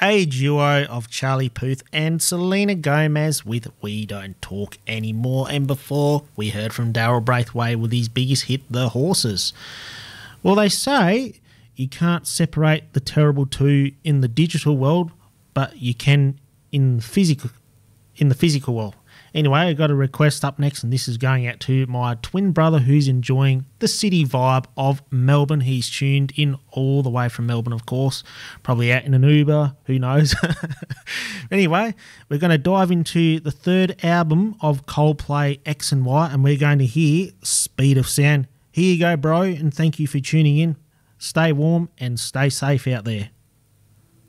a duo of Charlie Puth and Selena Gomez with We Don't Talk Anymore. And before, we heard from Daryl Braithwaite with his biggest hit, The Horses. Well, they say you can't separate the terrible two in the digital world, but you can in the physical world. Anyway, I got a request up next, and this is going out to my twin brother who's enjoying the city vibe of Melbourne. He's tuned in all the way from Melbourne, of course, probably out in an Uber, who knows. Anyway, we're going to dive into the third album of Coldplay, X and Y, and we're going to hear Speed of Sound. Here you go, bro, and thank you for tuning in. Stay warm and stay safe out there.